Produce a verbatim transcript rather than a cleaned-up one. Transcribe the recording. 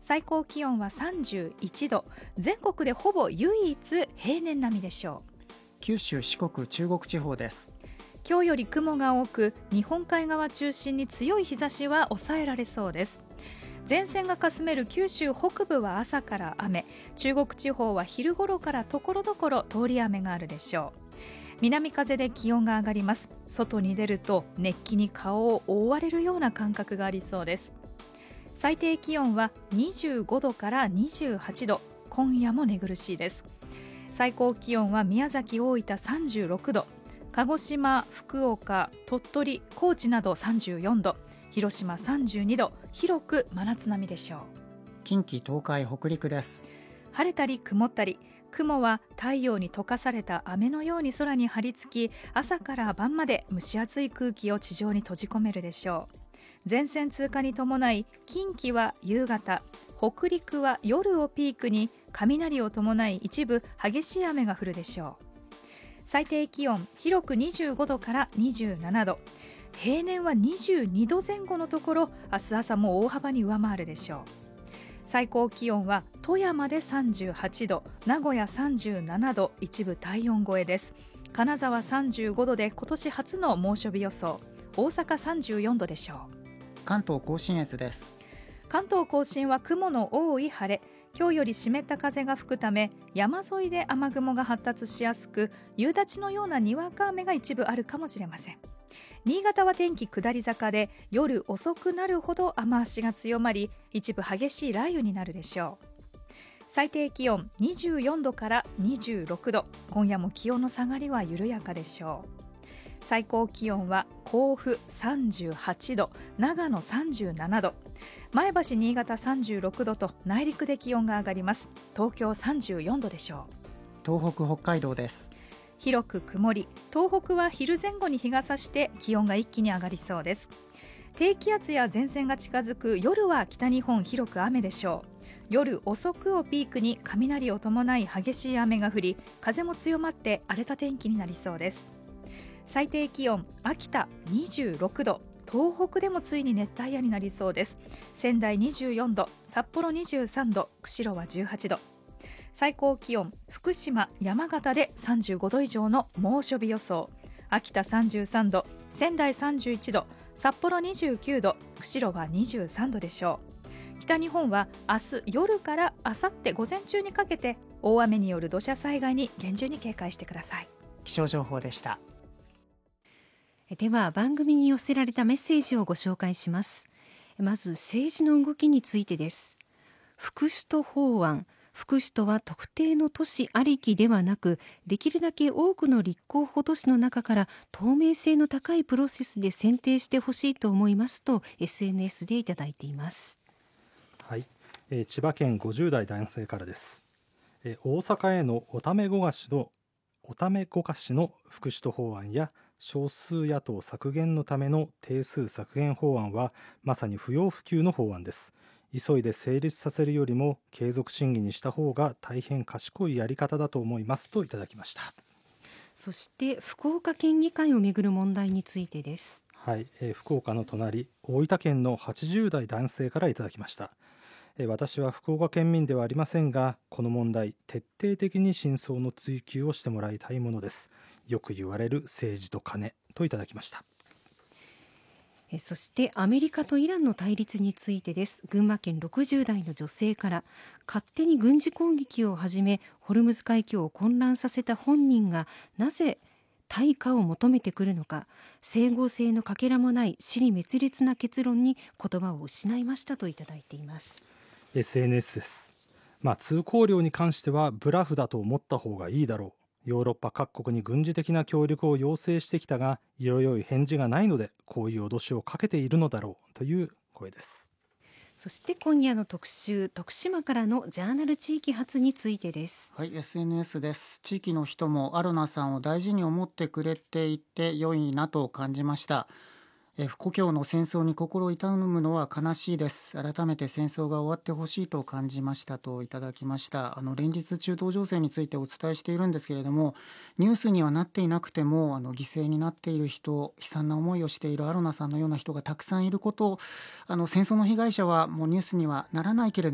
最高気温はさんじゅういちど、全国でほぼ唯一平年並みでしょう。 九州、四国、中国地方です。 今日より雲が多く、日本海側中心に強い日差しは抑えられそうです。前線がかすめる九州北部は朝から雨、中国地方は昼頃からところどころ通り雨があるでしょう。南風で気温が上がります。外に出ると熱気に顔を覆われるような感覚がありそうです。最低気温はにじゅうごどからにじゅうはちど、今夜も寝苦しいです。最高気温は宮崎、大分さんじゅうろくど、鹿児島、福岡、鳥取、高知などさんじゅうよんど、広島さんじゅうにど、広く真夏並みでしょう。 近畿、東海、北陸です。 晴れたり曇ったり、雲は太陽に溶かされた雨のように空に張り付き、朝から晩まで蒸し暑い空気を地上に閉じ込めるでしょう。前線通過に伴い、近畿は夕方、北陸は夜をピークに雷を伴い一部激しい雨が降るでしょう。最低気温、広くにじゅうごどからにじゅうななど、平年はにじゅうにどぜん後のところ、明日朝も大幅に上回るでしょう。最高気温は富山でさんじゅうはちど、名古屋さんじゅうななど、一部体温超えです。金沢さんじゅうごどで今年初の猛暑日予想、大阪さんじゅうよんどでしょう。 関東甲信越です。 関東甲信は雲の多い晴れ、今日より湿った風が吹くため、山沿いで雨雲が発達しやすく、夕立のようなにわか雨が一部あるかもしれません。新潟は天気下り坂で、夜遅くなるほど雨足が強まり、一部激しい雷雨になるでしょう。最低気温にじゅうよんどからにじゅうろくど、今夜も気温の下がりは緩やかでしょう。最高気温は甲府さんじゅうはちど、長野さんじゅうななど、前橋、新潟さんじゅうろくどと内陸で気温が上がります。東京さんじゅうよんどでしょう。 東北、北海道です。 広く曇り、東北は昼前後に日が差して気温が一気に上がりそうです。低気圧や前線が近づく夜は北日本広く雨でしょう。夜遅くをピークに雷を伴い激しい雨が降り、風も強まって荒れた天気になりそうです。最低気温、秋田にじゅうろくど、東北でもついに熱帯夜になりそうです。仙台にじゅうよんど、札幌にじゅうさんど、釧路はじゅうはちど。最高気温、福島、山形でさんじゅうごど以上の猛暑日予想。秋田さんじゅうさんど、仙台さんじゅういちど、札幌にじゅうきゅうど、釧路はにじゅうさんどでしょう。北日本は明日夜から明後日午前中にかけて、大雨による土砂災害に厳重に警戒してください。 気象情報でした。 では番組に寄せられたメッセージをご紹介します。まず政治の動きについてです。副首都法案、副首都は特定の都市ありきではなく、できるだけ多くの立候補都市の中から透明性の高いプロセスで選定してほしいと思いますと エスエヌエス でいただいています。 はい、えー、千葉県ごじゅう代男性からです。えー、大阪へのおためごかしのおためごかしの副首都法案や少数野党削減のための定数削減法案はまさに不要不急の法案です。急いで成立させるよりも継続審議にした方が大変賢いやり方だと思いますといただきました。 そして福岡県議会をめぐる問題についてです。 はい、えー、福岡の隣、大分県のはちじゅう代男性からいただきました。えー、私は福岡県民ではありませんが、この問題徹底的に真相の追及をしてもらいたいものです。よく言われる政治と金といただきました。 えそしてアメリカとイランの対立についてです。群馬県ろくじゅう代の女性から、勝手に軍事攻撃を始めホルムズ海峡を混乱させた本人がなぜ対価を求めてくるのか、整合性のかけらもない支離滅裂な結論に言葉を失いましたといただいています。 エスエヌエス です。まあ、通行料に関してはブラフだと思った方がいいだろう。ヨーロッパ各国に軍事的な協力を要請してきたが、色々返事がないのでこういう脅しをかけているのだろうという声です。 そして今夜の特集、徳島からのジャーナル地域発についてです。 はい、エスエヌエス です。地域の人もアルナさんを大事に思ってくれていて良いなと感じました。え不故郷の戦争に心痛むのは悲しいです。改めて戦争が終わってほしいと感じましたといただきました。あの連日中東情勢についてお伝えしているんですけれども、ニュースにはなっていなくてもあの犠牲になっている人、悲惨な思いをしているアルナさんのような人がたくさんいることを、あの戦争の被害者はもうニュースにはならないけれども